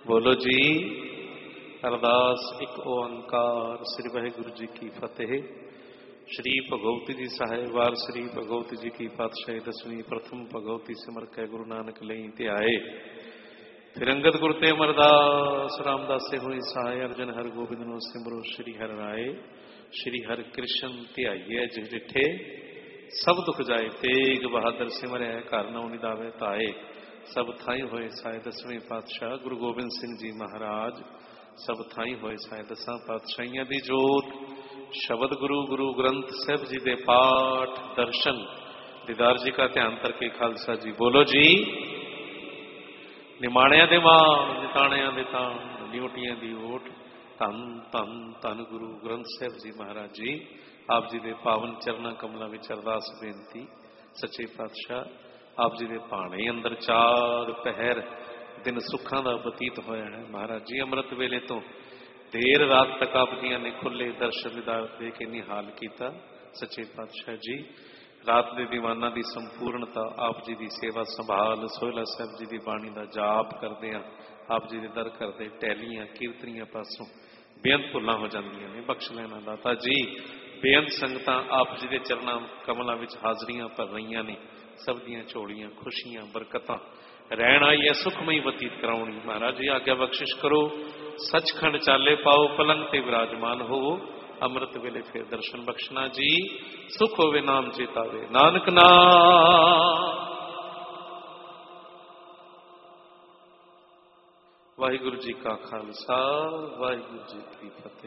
बोलो जी। अरदास एक ओंकार। श्री वाहिगुरु जी की फतेह। श्री भगवती जी साहिबवार श्री भगवती जी की पातशाही दसवीं प्रथम भगवती सिमर कै गुरु नानक लई ध्याए। फिर अंगद गुरु ते अमरदास रामदास से हुई सहाय। अर्जन हर गोबिंद नो सिमरो श्री हर राय। श्री हर कृष्ण ध्याइए जिह डिठे सब दुख जाए। तेग बहादुर सिमरै घर नौ निदावे ताए। सब थाई होए साए दसवें पातशाह गुरु गोबिंद सिंह जी महाराज। सब थाई होए साए दसां पातशाहियां दी जोत। शब्द गुरु गुरु ग्रंथ साहिब जी दे पाठ दर्शन दीदार जी का ध्यान करके खालसा जी बोलो जी। निमाणिया दे मान निताणिया दे तान न्यूटियां दी ओट। धन धन धन गुरु ग्रंथ साहिब जी महाराज जी। आप जी दे पावन चरणा कमलों में अरदास बेनती। सच्चे पातशाह आप जी दे भाणे अंदर चार पहर दिन सुखां दा बतीत होया है। महाराज जी अमृत वेले तो देर रात तक आप जी ने खुले दर्शन दीदार दे के निहाल किया। सच्चे पातशाह जी रात के दीवाना की संपूर्णता आप जी की सेवा संभाल सोहला साहब जी की बाणी का जाप करते हैं। आप जी के दर करते टहलियां कीर्तनियां पासों बेअंत भुलां हो जांदियां ने। बख्श लेना दाता जी। बेअंत संगतां आप जी के चरणा कमलों में हाजरियां भर रही ने। सब दियां झोलियां खुशियां बरकतां रहन आई है सुखमई बतीत कराउणी। महाराज जी आज्ञा बख्शिश करो। सचखंड चाले पाओ पलंग ते विराजमान होवो। अमृत वेले फिर दर्शन बख्शना जी। सुख होवे नाम चेतावे नानक नाम। वाहिगुरु जी का खालसा वाहिगुरु जी की फतेह।